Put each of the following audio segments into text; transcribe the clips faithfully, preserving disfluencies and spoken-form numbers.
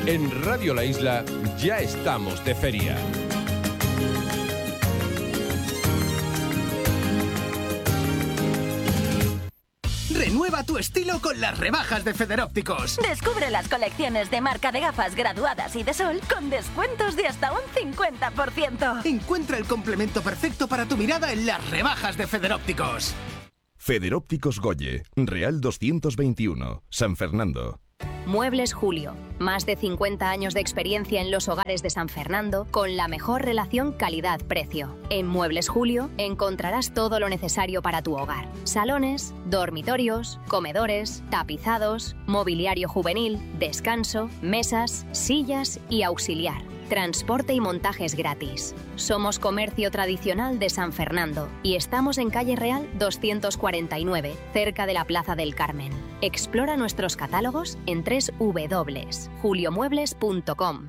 En Radio La Isla ya estamos de feria. Renueva tu estilo con las rebajas de Federópticos. Descubre las colecciones de marca de gafas graduadas y de sol con descuentos de hasta un cincuenta por ciento. Encuentra el complemento perfecto para tu mirada en las rebajas de Federópticos. Federópticos Goye, Real doscientos veintiuno, San Fernando. Muebles Julio. Más de cincuenta años de experiencia en los hogares de San Fernando con la mejor relación calidad-precio. En Muebles Julio encontrarás todo lo necesario para tu hogar. Salones, dormitorios, comedores, tapizados, mobiliario juvenil, descanso, mesas, sillas y auxiliar. Transporte y montajes gratis. Somos comercio tradicional de San Fernando y estamos en Calle Real doscientos cuarenta y nueve, cerca de la Plaza del Carmen. Explora nuestros catálogos en doble u doble u doble u punto julio muebles punto com.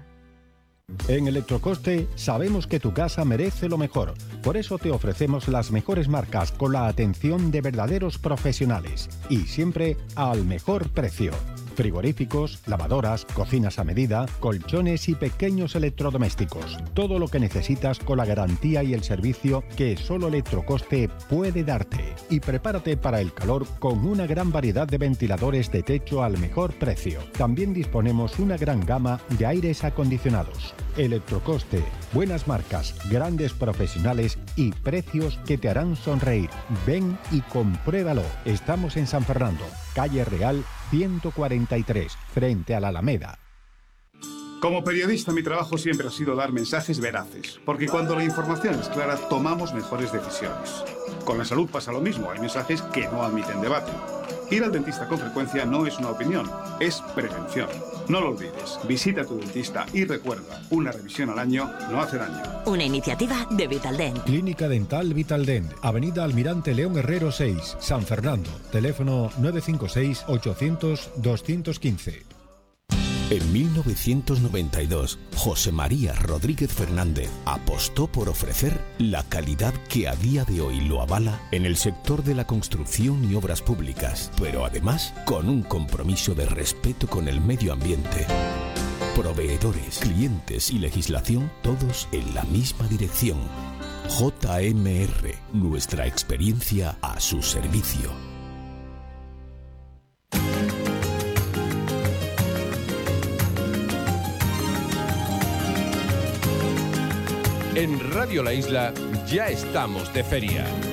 En Electrocoste sabemos que tu casa merece lo mejor. Por eso te ofrecemos las mejores marcas con la atención de verdaderos profesionales y siempre al mejor precio. Frigoríficos, lavadoras, cocinas a medida, colchones y pequeños electrodomésticos. Todo lo que necesitas con la garantía y el servicio que solo Electrocoste puede darte. Y prepárate para el calor con una gran variedad de ventiladores de techo al mejor precio. También disponemos una gran gama de aires acondicionados. Electrocoste, buenas marcas, grandes profesionales y precios que te harán sonreír. Ven y compruébalo. Estamos en San Fernando, Calle Real ciento cuarenta y tres, frente a la Alameda. Como periodista, mi trabajo siempre ha sido dar mensajes veraces, porque cuando la información es clara, tomamos mejores decisiones. Con la salud pasa lo mismo, hay mensajes que no admiten debate. Ir al dentista con frecuencia no es una opinión, es prevención. No lo olvides, visita a tu dentista y recuerda, una revisión al año no hace daño. Una iniciativa de Vitaldent. Clínica Dental Vitaldent, Avenida Almirante León Herrero seis, San Fernando. Teléfono nueve cinco seis, ochocientos, doscientos quince. En mil novecientos noventa y dos, José María Rodríguez Fernández apostó por ofrecer la calidad que a día de hoy lo avala en el sector de la construcción y obras públicas, pero además con un compromiso de respeto con el medio ambiente. Proveedores, clientes y legislación, todos en la misma dirección. J M R, nuestra experiencia a su servicio. En Radio La Isla ya estamos de feria.